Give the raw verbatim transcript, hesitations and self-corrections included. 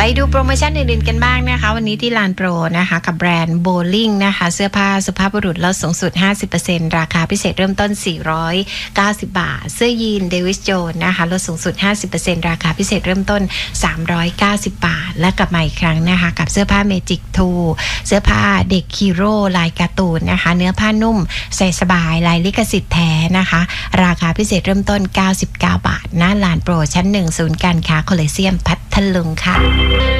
ไปดูโปรโมชั่นอื่นๆกันบ้างนะคะวันนี้ที่ลานโปรนะคะกับแบรนด์โบลิ่งนะคะเสื้อผ้าสุภาพบุรุษลดสูงสุด ห้าสิบเปอร์เซ็นต์ ราคาพิเศษเริ่มต้นสี่ร้อยเก้าสิบบาทเสื้อยีนเดวิสโจนนะคะลดสูงสุด ห้าสิบเปอร์เซ็นต์ ราคาพิเศษเริ่มต้นสามร้อยเก้าสิบบาทและกลับมาอีกครั้งนะคะกับเสื้อผ้าเมจิกทูเสื้อผ้าเด็กฮีโร่ลายการ์ตูนนะคะเนื้อผ้านุ่มใส่สบายลายลิขสิทธิ์แท้นะคะราคาพิเศษเริ่มต้นเก้าสิบเก้าบาทหน้าลานโปรชั้นหนึ่งศูนย์การค้าโคลิเซียมพัทลุงค่ะ